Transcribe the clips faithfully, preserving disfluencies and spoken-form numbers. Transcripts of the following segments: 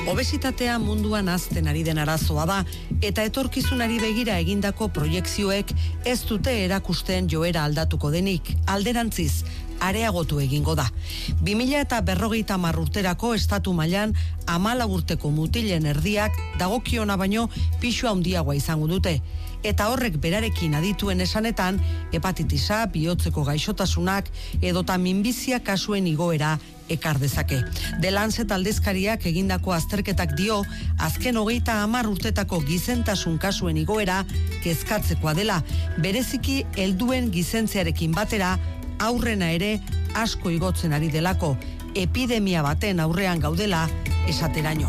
Obesitatea munduan hazten ari den arazoa da, eta etorkizunari begira egindako proiekzioek ez dute erakusten joera aldatuko denik, alderantziz, areagotu egingo da. bi mila eta berrogeita hamar urterako estatu mailan hamalau urteko mutilen erdiak dagokiona baino pisu handiagoa izango dute. Eta horrek berarekin adituen esanetan, hepatitisa, bihotzeko gaixotasunak edota minbizia kasuen igoera ekar dezake. The Lancet aldizkariak egindako azterketak dio, azken hogeita hamar urtetako gizentasun kasuen igoera kezkatzekoa dela, bereziki helduen gizentziarekin batera, aurrena ere asko igotzen ari delako, epidemia baten aurrean gaudela esateraino.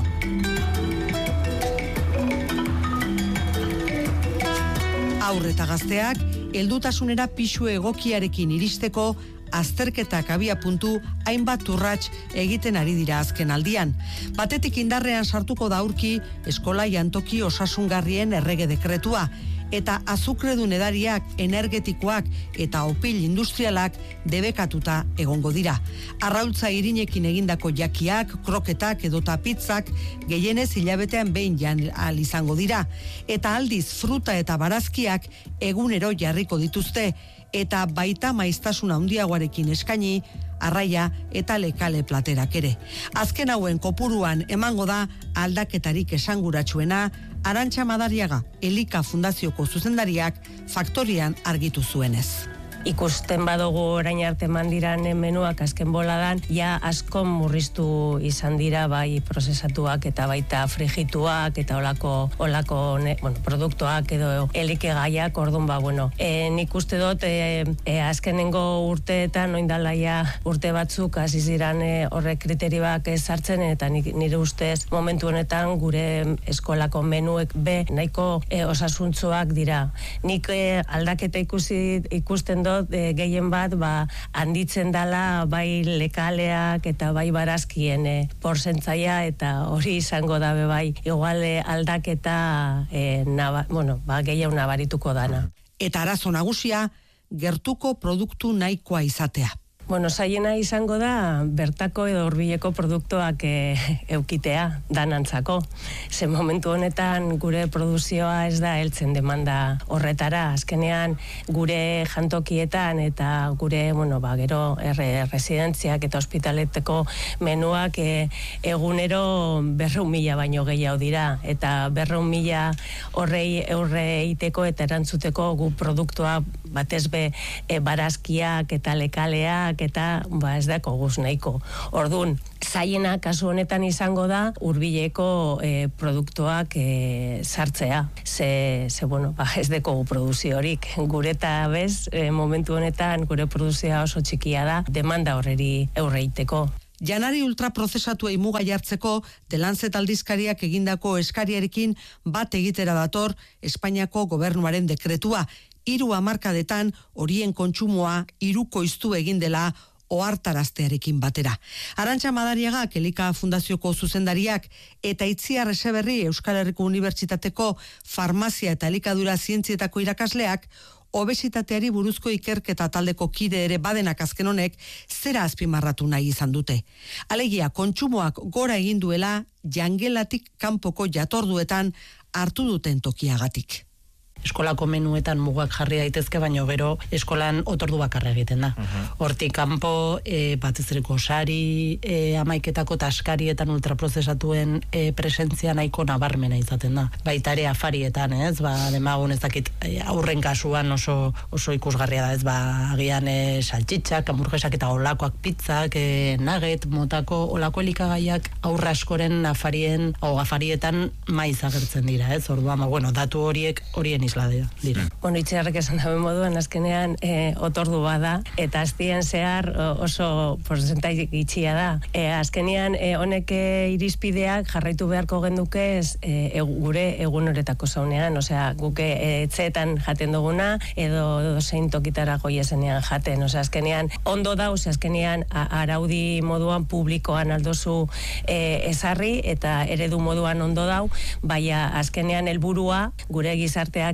Haur eta gazteak heldutasunera pisu egokiarekin iristeko azterketak abia puntu hainbat urrats egiten ari dira azken aldian. Batetik indarrean sartuko da aurki eskola jantoki osasungarrien errege dekretua, eta azukredun edariak, energetikoak eta opil industrialak debekatuta egongo dira. Arraultza irinekin egindako jakiak, kroketak edota pizzak gehienez hilabetean behin jan ahal izango dira. Eta aldiz fruta eta barazkiak egunero jarriko dituzte, eta baita maiztasun handiagoarekin eskaini, arraia eta lekale platerak ere. Azken hauen kopuruan emango da aldaketarik esanguratsuena, Arantxa Madariaga, Elika Fundazioko zuzendariak faktorian argitu zuenez. Ikusten badugu orain arte mandiran menuak azken boladan, ja asko murriztu izan dira bai prozesatuak eta baita frigituak eta olako, olako ne, bueno, produktuak edo elikegaiak, orduan ba, bueno, e, nik uste dut e, e, azkenengo urteetan, oindalaia urte batzuk hasi ziran e, horrek kriterioak sartzen, eta nik, nire ustez momentu honetan gure eskolako menuek be nahiko e, osasuntzuak dira. Nik e, aldaketa ikusi ikusten dut E, gehien bat ba, handitzen dala bai lekaleak eta bai barazkien e, porzentzaia, eta hori izango dabe bai igual e, aldaketa e, naba, bueno, ba, gehiago nabarituko dana. Eta arazo nagusia, gertuko produktu nahikoa izatea. Bueno, zaiena izango da bertako edo hurbileko produktuak e, eukitea danantzako. Ze momentu honetan gure produzioa ez da heltzen demanda horretara. Azkenean gure jantokietan eta gure, bueno, ba, gero erre, residentziak eta ospitaleteko menuak e, egunero berreun mila baino gehiago dira. Eta berreun mila horrei aurre egiteko eta erantzuteko gu produktua batez be e, barazkiak eta lekaleak eta ba ez dako guz nahiko. Orduan, zaiena kasu honetan izango da hurbileko e, produktuak e, sartzea. Ze, ze bueno, ba ez deko produziorik. Gure eta bez, e, momentu honetan gure produzioa oso txikia da, demanda horreri aurre egiteko. Janari ultraprozesatuei muga jartzeko The Lancet aldizkariak egindako eskariarekin bat egitera dator Espainiako gobernuaren dekretua. Hiru hamarkadetan horien kontsumoa hirukoiztu egin dela ohartaraztearekin batera. Arantxa Madariaga, Elika Fundazioko zuzendariak, eta Itziar Eseberri Euskal Herriko Unibertsitateko farmazia eta elikadura zientzietako irakasleak, obesitateari buruzko ikerketa taldeko kide ere badenak azken honek zera azpimarratu nahi izan dute. Alegia, kontsumoak gora egin duela jangelatik kanpoko jatorduetan hartu duten tokiagatik. Eskolako menuetan mugak jarri daitezke, baino gero eskolan otordu bakarra egiten da. Hortik kanpo e, batez ere gosari, e, amaiketako taskarietan ultraprozesatuen e, presentzia nahiko nabarmena izaten da. Baita ere afarietan, ez? Ba, demagun ez dakit e, aurren kasuan oso oso ikusgarria da, ez? Ba, agian e, saltxitxak, hamburguesak eta olakoak pizzak, e, nugget, motako olako elikagaiak aurra askoren afarien, o afarietan maiz agertzen dira, ez? Orduan, ba, bueno, datu horiek horien isla dira. Bueno, Itziarrek esan dabe moduan, azkenean e, otordu bada, eta aztien zehar oso porzentai gitxia da. E, azkenean, e, honek irizpideak jarraitu beharko genduke ez, e, gure egun horretako zaunean, osea, guke etxeetan jaten duguna, edo zein tokitara goiezenean jaten, osea, azkenean, ondo da, osea, azkenean, araudi moduan publikoan aldozu e, ezarri, eta eredu moduan ondo dau, baina azkenean helburua gure gizarteak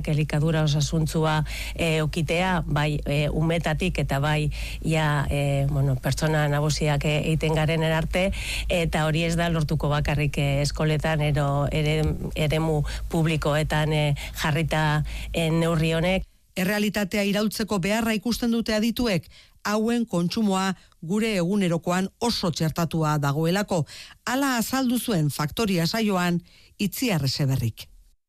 gazteak elikadura osasuntzua e, eukitea, bai e, umetatik eta bai ja, e, bueno, pertsona nagusiak egiten garen erarte, eta hori ez da lortuko bakarrik e, eskoletan ero, ere, eremu publikoetan e, jarrita e, neurri honek. Errealitatea iraultzeko beharra ikusten dute adituek, hauen kontsumoa gure egunerokoan oso txertatua dagoelako. Hala azaldu zuen Faktoria saioan Itziar Ezeberrik.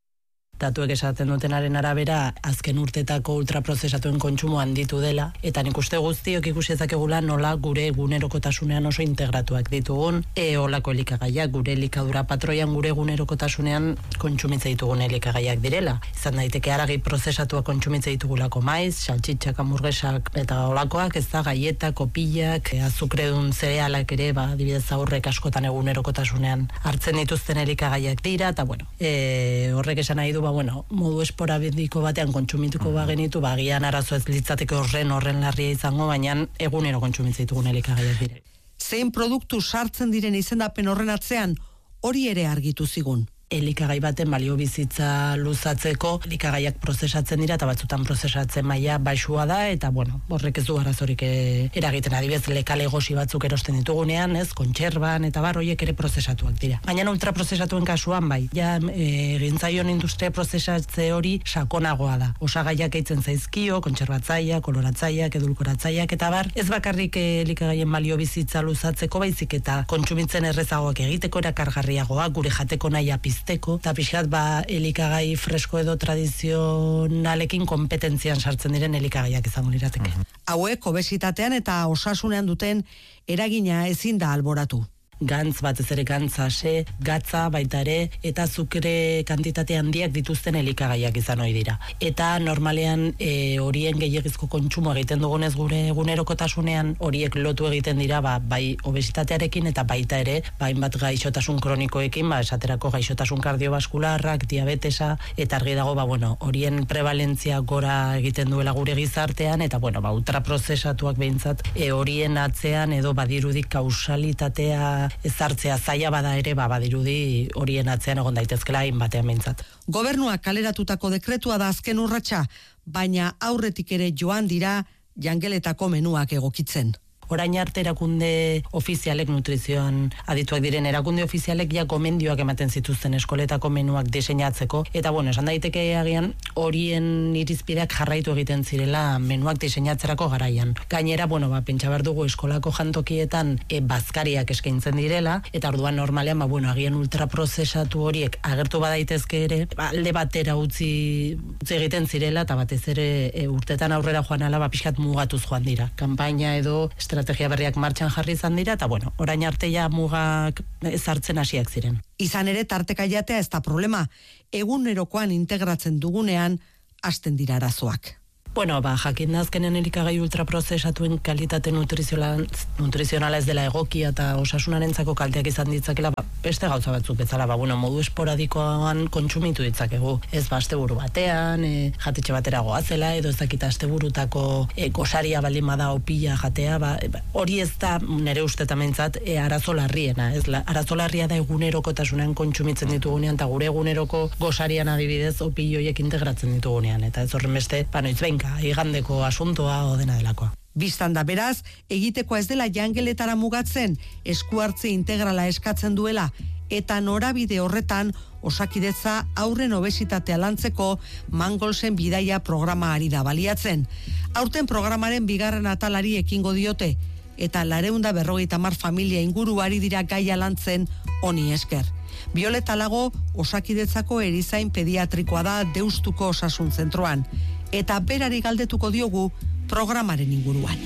Datuek esaten dutenaren arabera, azken urtetako ultraprozesatuen kontsumo handitu dela, eta nik uste guztiok ikusi ezakegula nola gure egunerokotasunean oso integratuak ditugun, e olako elikagaiak, gure elikadura patroian gure egunerokotasunean kontsumitze ditugun elikagaiak direla. Izan daiteke haragi prozesatuak kontsumitze ditugulako maiz, saltxitxak, hamburguesak eta olakoak, ez da gaieta, kopillak, azukredun zerealak ere, ba, adibidez aurrek askotan egunerokotasunean hartzen dituzten elikagaiak dira, eta bueno, e, horrek esan nahi du, ba, bueno, modu esporabidiko batean kontsumituko mm. bagenitu, ba, gian arazo ez litzateke horren horren larria izango, baina egunero kontsumitzen ditugun elikagaiak dire. Zein produktu sartzen diren izendapen horren atzean, hori ere argitu zigun. Elikagai baten balio bizitza luzatzeko, elikagaiak prozesatzen dira, eta batzutan prozesatzen maila baixua da, eta bueno, horrek ez du arazorik eragiten, adibidez lekale gosi batzuk erosten ditugunean, ez, kontserban, eta bar, horiek ere prozesatuak dira. Baina ultraprozesatuen kasuan bai, ja, egin zaion industria prozesatze hori sakonagoa da. Osagaiak eitzen zaizkio, kontserbatzaileak, koloratzaileak, edulkoratzaileak, eta bar, ez bakarrik elikagaien balio bizitza luzatzeko, baizik eta kontsumitzen errezagoak egiteko, erakargarriagoa, gure jateko nahia pizteko, eta pixkat ba elikagai fresko edo tradizionalekin kompetentzian sartzen diren elikagaiak izango lirateke. Hauek obesitatean eta osasunean duten eragina ezin da alboratu. Gantz, batez ere gantzase, gatza baita ere, eta zukre kantitate handiak dituzten elikagaiak izan ohi dira. Eta normalean e, horien gehiagizko kontsumo egiten dugunez gure egunerokotasunean, horiek lotu egiten dira ba, bai obesitatearekin eta baita ere, bainbat gaixotasun kronikoekin, ba, esaterako gaixotasun kardiobaskularrak, diabetesa, eta argi dago, ba, bueno, horien prevalentzia gora egiten duela gure gizartean, eta bueno, ba, ultraprozesatuak behintzat, e, horien atzean edo badirudik kausalitatea ezartzea zaila bada ere, ba, badirudi horien atzean egon daitezkela hainbatean behintzat. Gobernuak kaleratutako dekretua da azken urratsa, baina aurretik ere joan dira jangeletako menuak egokitzen. Orain arte erakunde ofizialek, nutrizioan adituak diren erakunde ofizialek ja gomendioak ematen zituzten eskoletako menuak diseinatzeko, eta bueno, esan daiteke agian horien irizpideak jarraitu egiten zirela menuak diseinatzerako garaian. Gainera, bueno, ba, pentsa behar dugu eskolako jantokietan e, bazkariak eskaintzen direla, eta orduan normalean, ba, bueno, agian ultraprozesatu horiek agertu badaitezke ere, ba, alde batera utzi, utzi egiten zirela, eta batez ere e, urtetan aurrera joan ala, ba, pixkat mugatuz joan dira. Kanpaina edo estrategia berriak martxan jarri izan dira, eta bueno, orain arte ja mugak ezartzen hasiak ziren. Izan ere, tarteka jatea ez da problema, egunerokoan integratzen dugunean, hasten dira arazoak. Bueno, ba, jakin azkenen elikagai ultraprozesatuen kalitate nutrizionala, nutrizionala ez dela egokia eta osasunarentzako kalteak izan ditzakela, ba, beste gauza batzuk bezala, ba, bueno, modu esporadikoan kontsumitu ditzakegu. Ez ba, asteburu batean, e, jatetxe batera goazela, edo ez dakita asteburutako e, gosaria baldin bada opila jatea, ba, e, ba, hori ez da nere uste tamentzat e, arazo larriena, ez la, arazo larria da egunerokotasunean kontsumitzen ditugunean, eta gure eguneroko gosarian adibidez opilioiek integratzen ditugunean, eta ez horren beste, ba, noiz behin igandeko asuntoa o dena delakoa. Bistan da beraz, egiteko ez dela jangeletara mugatzen, esku hartze integrala eskatzen duela, eta norabide horretan Osakidetza aurren obesitatea lantzeko Mangolsen bidaia programa ari da baliatzen. Aurten programaren bigarren atalari ekingo diote, eta lareunda berrogeita hamar familia inguruari dira gaia lantzen honi esker. Violeta Lago Osakidetzako erizain pediatrikoa da Deustuko Osasun Zentroan, eta berari galdetuko diogu programaren inguruan.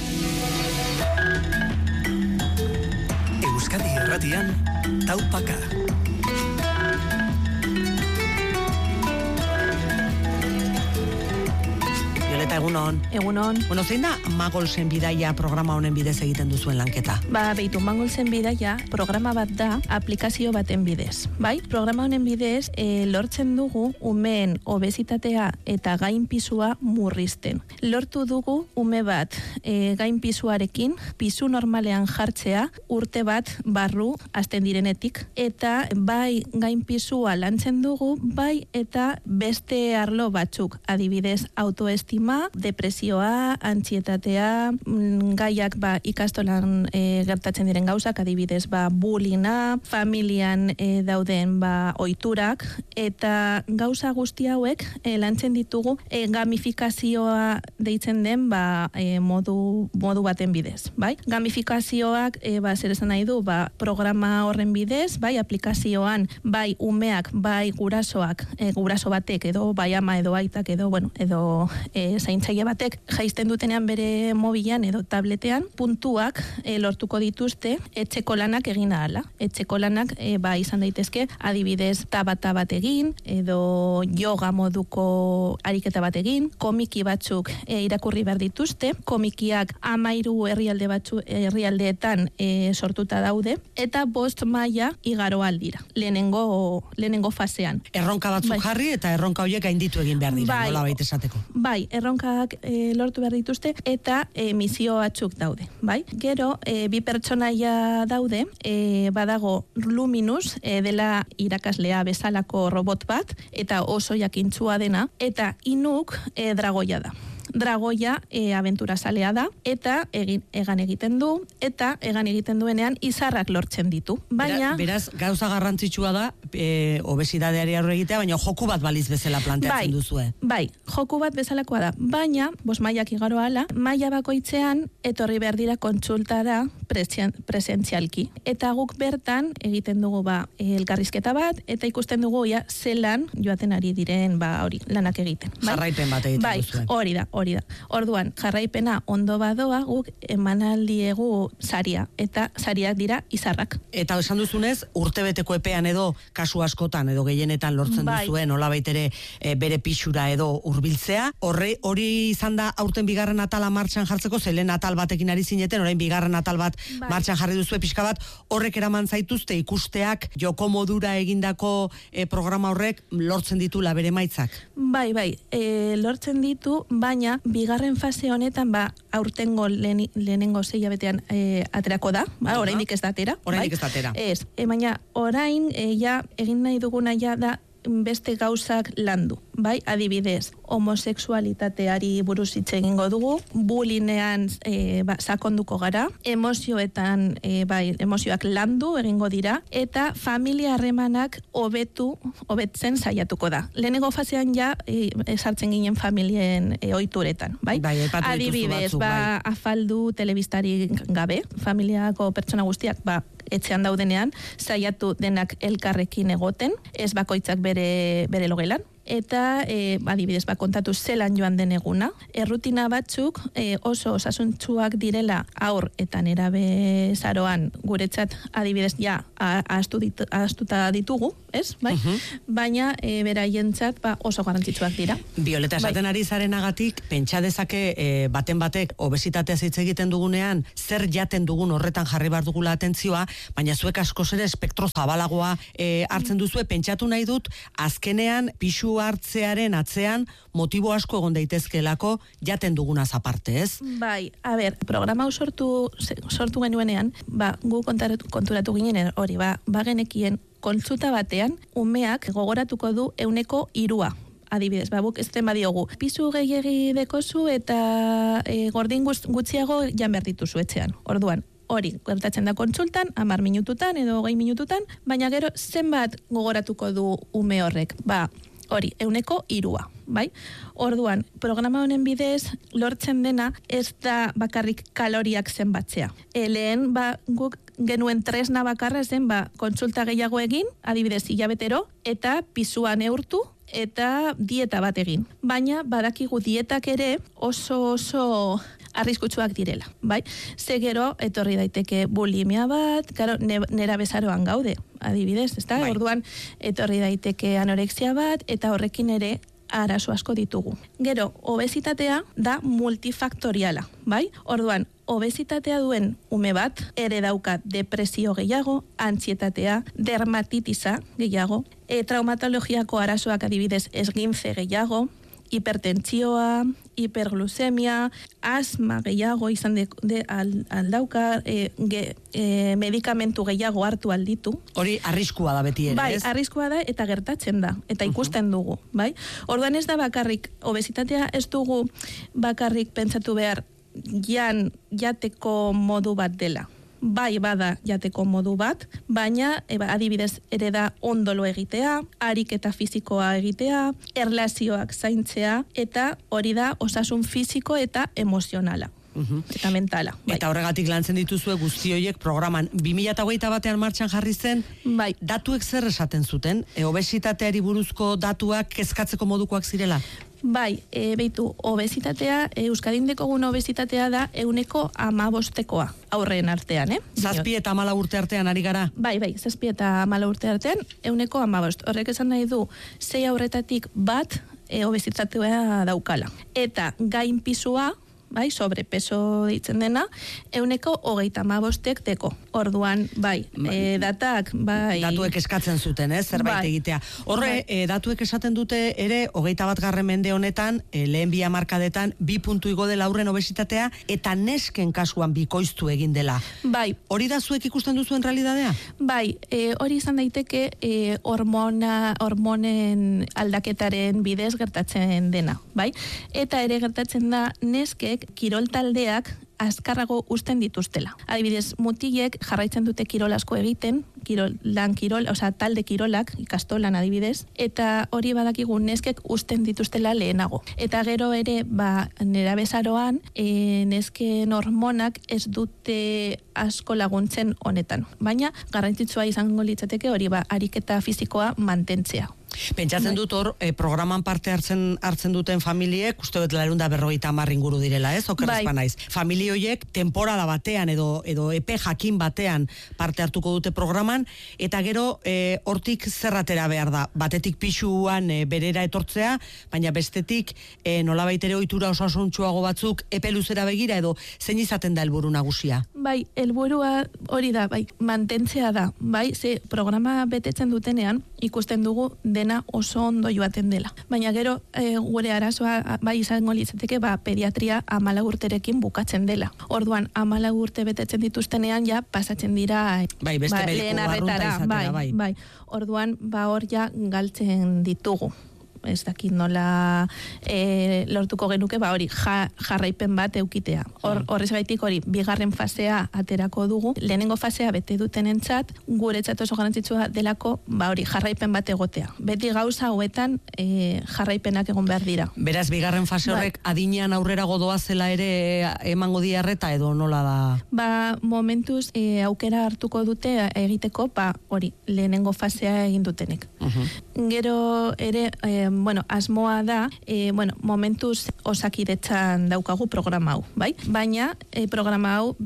Euskadi Irratian, Taupaka. Violeta Marta, egunon. Egunon. Bueno, zein da Magolsen bidaia programa honen bidez egiten duzuen lanketa? Ba, beitu, Magolsen bidaia programa bat da aplikazio baten bidez. Bai, programa honen bidez e, lortzen dugu umeen obesitatea eta gainpisua murrizten. Lortu dugu ume bat e, gainpisuarekin pisu normalean jartzea urte bat barru hasten direnetik, eta bai gainpisua lantzen dugu, bai eta beste arlo batzuk, adibidez autoestima, depresioa, antsietatea, gaiak ba ikastolan e, gertatzen diren gauzak, adibidez ba bullyinga, familian e, dauden ba ohiturak, eta gauza guzti hauek e, lantzen ditugu e, gamifikazioa deitzen den ba e, modu modu baten bidez, bai? Gamifikazioak e, ba zer esan nahi du, ba programa horren bidez, bai aplikazioan bai umeak, bai gurasoak, e, guraso batek edo bai ama edo aitak edo bueno, edo e, zaintzaile batek jaisten dutenean bere mobilan edo tabletean puntuak e, lortuko dituzte etxeko lanak egin ahala. Etxeko lanak e, ba izan daitezke adibidez tabata bat egin edo yoga moduko ariketa bat egin, komiki batzuk e, irakurri behar dituzte, komikiak hamairu herrialde batzu herrialdeetan e, sortuta daude eta bost maila igaro aldira. Lehenengo lehenengo fasean. Erronka batzuk bai. Jarri eta erronka horiek gainditu egin behar dira, bai, nola baita esateko. Bai, erronkak e, lortu behar dituzte eta e, misio batzuk daude, bai? Gero, e, bi pertsonaia daude, e, badago Luminus, e, dela irakaslea bezalako robot bat, eta oso jakintzua dena, eta Inuk e, dragoia da. Dragoia e, abentura salea da, eta egin, egan egiten du, eta egan egiten duenean izarrak lortzen ditu. Baina... Beraz, gauza garrantzitsua da, e, obesidadeari aurre egitea, baina joku bat baliz bezala planteatzen bai, duzue. Bai, joku bat bezalakoa da, baina, bos mailak igaro ala, maila bakoitzean, etorri behar dira kontsultara presentzialki. Eta guk bertan, egiten dugu ba, elkarrizketa bat, eta ikusten dugu ja, zelan joaten ari diren ba, hori, lanak egiten. Bai? Jarraipen bat egiten bai, duzue. Hori da, hori da. Orduan, jarraipena ondo badoa, guk emanaldiegu saria, eta sariak dira izarrak. Eta esan duzunez, urtebeteko epean edo, kasu askotan edo gehienetan lortzen bai. duzuen, nolabait ere e, bere pixura edo hurbiltzea. Horre, hori izan da aurten bigarren atala martxan jartzeko, zelen atal batekin ari zineten, orain bigarren atal bat bai. Martxan jarri duzue pixka bat, horrek eraman zaituzte ikusteak joko modura egindako e, programa horrek lortzen ditula bere maitzak. Bai, bai, e, lortzen ditu, baina bigarren fase honetan ba aurtengo lehen, lehenengo sei hilabetean e, aterako da, ba, oraindik ez da atera. Oraindik bai? ez da atera. Ez, e, baina orain e, ja egin nahi duguna ja da beste gauzak landu, bai? Adibidez, homosexualitateari buruz hitz egingo dugu, bullyingean e, ba, sakonduko gara, emozioetan e, bai, emozioak landu egingo dira eta familia harremanak hobetu, hobetzen saiatuko da. Lehenengo fasean ja e, sartzen ginen familien e, ohituretan, bai? Bai, adibidez, batzuk, ba, bai. afaldu telebistari gabe, familiako pertsona guztiak ba etxean daudenean, saiatu denak elkarrekin egoten, ez bakoitzak bere, bere logelan, eta e, adibidez ba, kontatu zelan joan den eguna. Errutina batzuk e, oso osasuntsuak direla aur eta nerabe zaroan guretzat adibidez ja ahaztu ditu, ahaztuta ditugu, ez? Bai? Uh-huh. Baina e, beraientzat ba, oso garrantzitsuak dira. Violeta, esaten bai. ari zarenagatik, pentsa dezake e, baten batek obesitatea hitz egiten dugunean, zer jaten dugun horretan jarri behar dugula atentzioa, baina zuek askoz ere espektro zabalagoa e, hartzen duzue, pentsatu nahi dut, azkenean pixu hartzearen atzean motibo asko egon daitezkeelako jaten dugunaz aparte, ez? Bai, a ber, programa hau sortu, sortu genuenean, ba, gu kontaratu, konturatu ginen hori, ba, bagenekien kontsulta batean, umeak gogoratuko du euneko irua. Adibidez, ba, buk ez den badiogu. Pisu gehiegi dekozu eta e, gordin gutxiago jan behar dituzu etxean. Orduan, hori, gertatzen da kontsultan, hamar minututan edo hogei minututan, baina gero zenbat gogoratuko du ume horrek. Ba, hori, euneko irua, bai? Orduan, programa honen bidez, lortzen dena ez da bakarrik kaloriak zenbatzea. E, lehen, ba, guk genuen tresna bakarra zen, ba, kontsulta gehiago egin, adibidez hilabetero, eta pisua neurtu, eta dieta bat egin. Baina, badakigu dietak ere oso oso arriskutsuak direla, bai? Ze gero, etorri daiteke bulimia bat, claro, nera bezaroan gaude, adibidez, ezta? Bai. Orduan, etorri daiteke anorexia bat, eta horrekin ere arazo asko ditugu. Gero, obesitatea da multifaktoriala, bai? Orduan, obesitatea duen ume bat ere dauka depresio gehiago, antzietatea, dermatitisa gehiago, e, traumatologiako arazoak adibidez esgintze gehiago, hipertentsioa, hiperglucemia, asma gehiago izan de, de al, aldauka, e, ge, e, medikamentu gehiago hartu alditu. Hori arriskua da beti ere, bai, ez? Bai, arriskua da eta gertatzen da, eta ikusten dugu, bai? Orduan ez da bakarrik, obesitatea ez dugu bakarrik pentsatu behar jan jateko modu bat dela. Bai, bada jateko modu bat, baina eba, adibidez ere da ondolo egitea, ariketa fisikoa egitea, erlazioak zaintzea, eta hori da osasun fisiko eta emozionala. Uhum. Eta mentala. Bai. Eta horregatik lantzen dituzue guzti horiek programan bi mila hogeita batean martxan jarri zen, bai. Datuek zer esaten zuten? E, obesitateari buruzko datuak kezkatzeko modukoak zirela? Bai, e, beitu, obesitatea, e, Euskadin dekogun obesitatea da euneko amabostekoa aurreen artean, eh? Zazpi eta amala urte artean ari gara? Bai, bai, zazpi eta amala urte artean euneko amabost. Horrek esan nahi du, sei aurretatik bat e, obesitatea daukala. Eta gain pisua, bai, sobrepeso ditzen dena, euneko hogeita amabostek deko. Orduan, bai, e, datak, bai... Datuek eskatzen zuten, ez, zerbait bai. egitea. Horre, bai. e, datuek esaten dute ere, hogeita bat garren mende honetan, e, lehen bi hamarkadetan, bi puntu igo dela aurren obesitatea, eta nesken kasuan bikoiztu egin dela. Bai. Hori da zuek ikusten duzuen realidadea? Bai, e, hori izan daiteke e, hormona, hormonen aldaketaren bidez gertatzen dena, bai? Eta ere gertatzen da neskek kirol taldeak azkarrago uzten dituztela. Adibidez, mutilek jarraitzen dute kirol asko egiten, kirol, lan kirol, osea, talde kirolak, ikastolan adibidez, eta hori badakigu neskek uzten dituztela lehenago. Eta gero ere, ba, nerabezaroan, e, nesken hormonak ez dute asko laguntzen honetan. Baina, garrantzitsua izango litzateke hori, ba, ariketa fisikoa mantentzea. Pentsatzen dut hor, eh, programan parte hartzen hartzen duten familiek, uste dut larun da berrogeita hamar inguru direla, ez? Okerrezpa bai. naiz. Familie horiek temporada batean edo edo epe jakin batean parte hartuko dute programan, eta gero eh, hortik zerratera behar da. Batetik pixuan eh, berera etortzea, baina bestetik eh, nolabait ere ohitura osasuntsuago batzuk epe luzera begira edo zein izaten da helburu nagusia? Bai, helburua hori da, bai, mantentzea da, bai, ze programa betetzen dutenean ikusten dugu dena oso ondo joaten dela. Baina gero e, gure arazoa bai izango litzateke ba pediatria hamalau urterekin bukatzen dela. Orduan hamalau urte betetzen dituztenean ja pasatzen dira bai, beste ba, mediku barrunta izatera, bai, bai. bai. Orduan ba hor ja galtzen ditugu. Ez dakit nola e, lortuko genuke, ba hori ja, jarraipen bat eukitea. Hor, horrez gaitik hori, bigarren fasea aterako dugu, lehenengo fasea bete dutenentzat, guretzat oso garrantzitsua delako, ba hori, jarraipen bat egotea. Beti gauza hauetan e, jarraipenak egon behar dira. Beraz, bigarren fase horrek bai. Adinean aurrera godoa zela ere emango diarreta edo nola da? Ba, momentuz e, aukera hartuko dute egiteko, ba hori, lehenengo fasea egin dutenek. Uh-huh. Gero ere, e, bueno, asmoa da, e, bueno, momentuz Osakidetzan daukagu programa hau, bai? Baina e, programa hau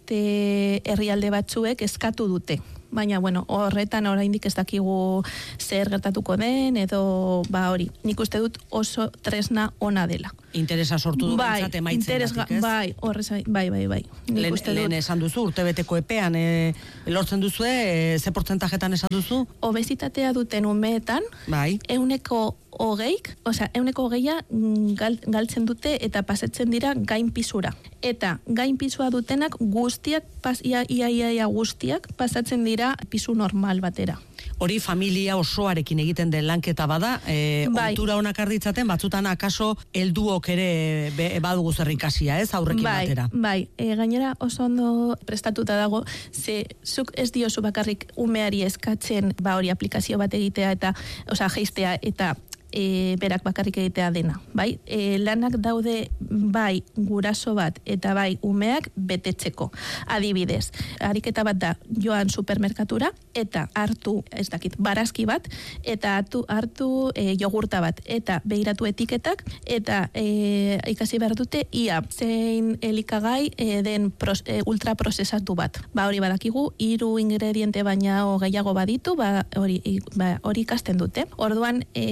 beste herrialde batzuek eskatu dute. Baina, bueno, horretan oraindik ez dakigu zer gertatuko den, edo, ba hori, nik uste dut oso tresna ona dela. Interesa sortu du bai, bentsat emaitzen datik, ez? Bai, horrez, bai, bai, bai. Lehen, lehen esan duzu, urtebeteko epean, e, lortzen duzu, e, ze portzentajetan esan duzu? Obesitatea duten umeetan, bai. euneko hogeik, osea, euneko hogeia gal, galtzen dute eta pasatzen dira gain pisura. Eta gain pisua dutenak guztiak, pas, ia, ia, ia, ia guztiak pasatzen dira pisu normal batera. Hori familia osoarekin egiten den lanketa bada, e, bai. Ontura honak arditzaten, batzutan akaso helduok ere be, badugu zer ikasia, ez, aurrekin bai, batera. Bai, e, gainera oso ondo prestatuta dago, ze zuk ez diozu bakarrik umeari eskatzen, ba hori aplikazio bat egitea eta, osea, jeistea eta E, berak bakarrik egitea dena, bai? E, lanak daude bai guraso bat eta bai umeak betetzeko. Adibidez, ariketa bat da joan supermerkatura eta hartu, ez dakit, barazki bat eta hartu, hartu e, jogurta bat eta begiratu etiketak eta e, ikasi behar dute ia zein elikagai e, den pros, e, ultraprozesatu bat. Ba hori badakigu, hiru ingrediente baina o gehiago baditu, ba hori ba, hori ikasten dute. Orduan e, guk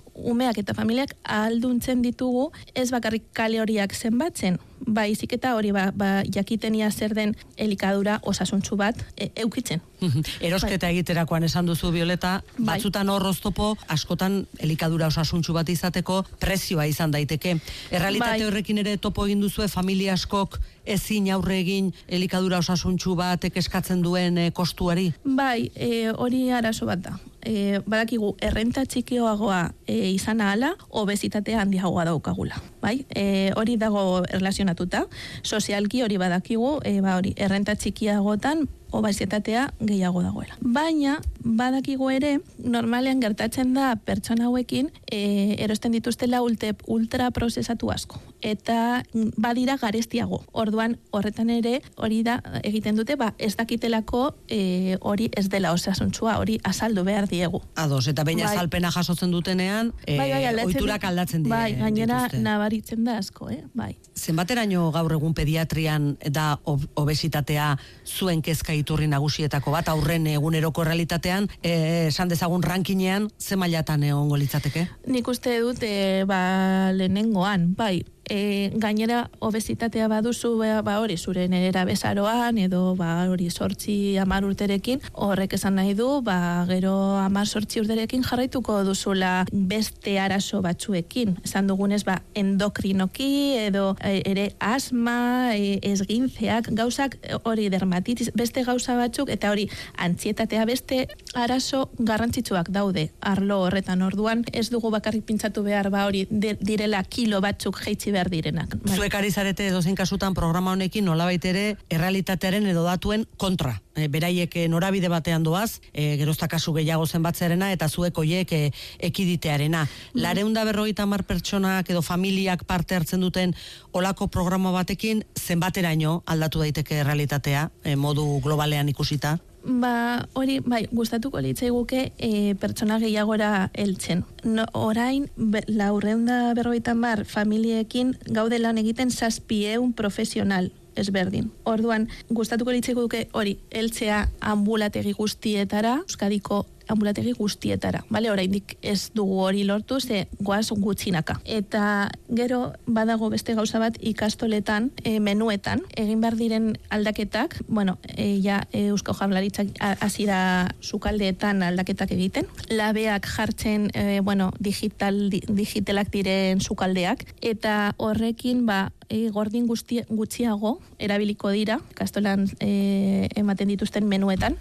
guk umeak eta familiak ahalduntzen ditugu ez bakarrik kaloriak zenbatzen, baizik eta hori ba, ba jakitenia zer den elikadura osasuntsu bat e, eukitzen. Erosketa bai. Egiterakoan esan duzu, Violeta, bai. batzutan hor oztopo, askotan elikadura osasuntsu bat izateko prezioa izan daiteke. Errealitate bai. Horrekin ere topo egin duzue familia askok ezin aurre egin elikadura osasuntsu batek eskatzen duen e, kostuari? Bai, e, hori arazo bat da. E, badakigu errenta txikioagoa e, izan ahala, obesitatea handiagoa daukagula. Bai? E, hori dago erlazionatuta. Sozialki hori badakigu, e, ba hori, errenta txikiagotan obesitatea gehiago dagoela. Baina, badakigu ere, normalean gertatzen da pertsona hauekin e, erosten dituztela ulte, ultraprozesatu asko. Eta badira garestiago. Orduan, horretan ere, hori da egiten dute, ba, ez dakitelako e, hori ez dela osasuntsua, hori azaldu behar diegu. Ados, eta baina bai. Azalpena jasotzen dutenean, e, bai, bai, ohiturak aldatzen dira. Bai, gainera nabaritzen da asko, eh? Bai. Zenbateraino gaur egun pediatrian da obesitatea zuen kezka iturri nagusietako bat, aurren eguneroko realitatean, eh, esan dezagun rankinean, ze mailatan egongo litzateke? Nik uste dut, e, ba, lehenengoan, bai, E, gainera obesitatea baduzu ba hori zure nerera bezaroan edo ba hori zortzi hamar urterekin, horrek esan nahi du ba gero hamar zortzi urterekin jarraituko duzula beste arazo batzuekin, esan dugunez ba endokrinoki edo e, ere asma, e, esgintzeak, gauzak hori dermatitis, beste gauza batzuk eta hori antzietatea beste arazo garrantzitsuak daude arlo horretan. Orduan ez dugu bakarrik pintzatu behar ba hori de, direla kilo batzuk jaitsi behar direnak. Bai. Zuek ari zarete edozein kasutan programa honekin nolabait ere errealitatearen edo datuen kontra. E, beraiek norabide batean doaz, e, gerozta kasu gehiago zenbatzerena eta zuek hoiek e, ekiditearena. Mm. Lareunda berrogeita hamar pertsonak edo familiak parte hartzen duten olako programa batekin zenbateraino aldatu daiteke errealitatea, e, modu globalean ikusita? Ba, hori, bai, gustatuko litzaiguke e, pertsona gehiagora heltzen. No, orain, be, laurreunda berrogeita hamar familiekin gaude lan egiten zazpieun profesional ezberdin. Orduan, gustatuko litzaiguke hori, heltzea ambulategi guztietara, Euskadiko ambulategi guztietara, bale? Oraindik ez dugu hori lortu, ze goaz gutxinaka. Eta gero badago beste gauza bat ikastoletan, e, menuetan, egin behar diren aldaketak, bueno, e, ja, e, Eusko Jaurlaritzak hasi da sukaldeetan aldaketak egiten, labeak jartzen, e, bueno, digital, di, digitalak diren sukaldeak, eta horrekin, ba, e, gordin guzti, gutxiago erabiliko dira, ikastolan e, ematen dituzten menuetan,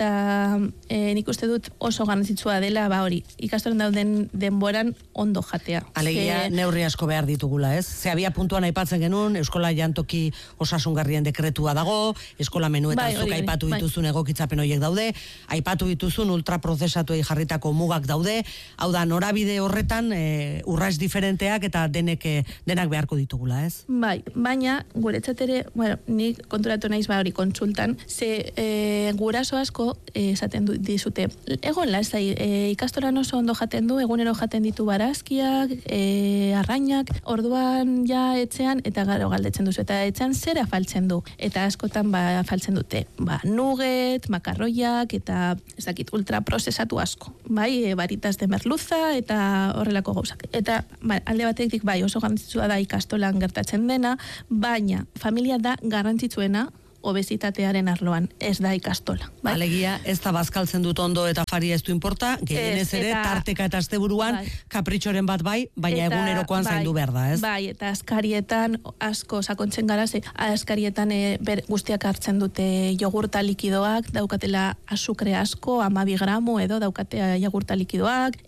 eta e, nik uste dut oso garrantzitsua dela, ba hori, ikastolen dauden denboran ondo jatea. Alegia, ze... neurri asko behar ditugula, ez? Ze abia puntuan aipatzen genuen, eskola jantoki osasungarrien dekretua dago, eskola menuetan bai, zuk aipatu bai. Dituzun egokitzapen horiek daude, aipatu dituzun ultraprozesatuei jarritako mugak daude, hau da, norabide horretan e, urraiz diferenteak eta denek, denak beharko ditugula, ez? Bai, baina guretzat ere, bueno, nik konturatu naiz ba hori kontsultan, ze e, guraso asko e, esaten du, dizute, egon lasai, e, ikastolan oso ondo jaten du, egunero jaten ditu barazkiak, e, arrainak, orduan ja etxean, eta garo galdetzen duzu, eta etxean zera faltzen du, eta askotan ba faltzen dute, ba nugget, makarroiak, eta ez dakit, ultraprozesatu asko, bai, e, baritas de merluza, eta horrelako gauzak. Eta ba, alde batetik bai oso garrantzitsua da ikastolan gertatzen dena, baina familia da garrantzitsuena obesitatearen arloan, ez da ikastola. Bai? Alegia, ez da bazkaltzen dut ondo eta faria ez du importa, gehienez ere, eta, tarteka eta asteburuan, bai. Kapritxoren bat bai, baina eta, egunerokoan bai, zaindu behar da, ez? Bai, eta askarietan asko sakontzen gara, ze askarietan e, ber, guztiak hartzen dute jogurta likidoak, daukatela azukre asko, amabi gramo, edo daukatea jogurta likidoak,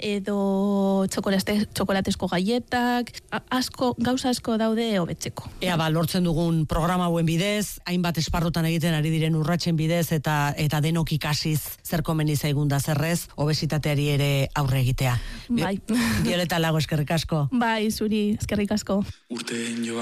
edo txokolate, txokolatezko gaietak, asko, gauza asko daude hobetzeko. Ea, ba, lortzen dugun programa hauen bidez, hainbat esparrotan egiten ari diren urratsen bidez eta eta denok ikasiz zer komeni zaigun da zerrez obesitateari ere aurre egitea. Bai. Violeta Lago, eskerrik asko. Bai, zuri, eskerrik asko. Urteen